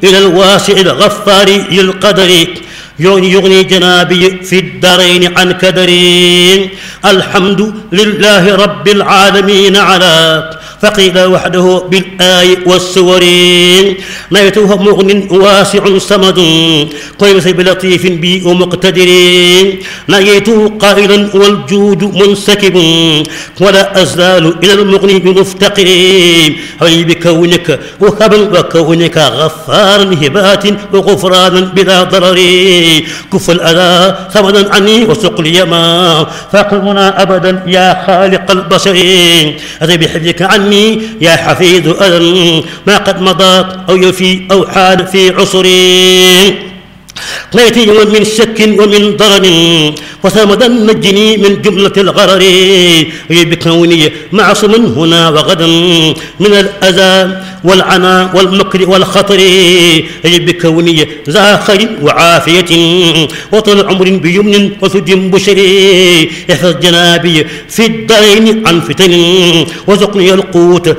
إلى الواسع الغفار للقدر يغني جنابي في الدارين عن كدرين. الحمد لله رب العالمين على فقيل وحده بالآي والسور. نيته مغن واسع صمد قيس بلطيف بي ومقتدر. نيته قائلا والجود منسكب ولا أزال إلى المغني بمفتقر. أي بكونك وهبا وكونك غفارا هبات وغفرانا بلا ضرر. كف الأذى ثمنا عني وسق لي ما فاقمنا أبدا يا خالق البشر. أتي بحفظك عني يا حفيظ أذى ما قد مضى أو يفي أو حال في عصري. قليتي من شك ومن ضرر وثمدا نجني من جملة الغرر. بكوني معصم هنا وغدا من الأذى والعنى والمكر والخطر. بكوني ذا خير وعافية وطول عمر بيمن وثج بشر. احفظ جنابي في الدارين عن فتن وزقني القوت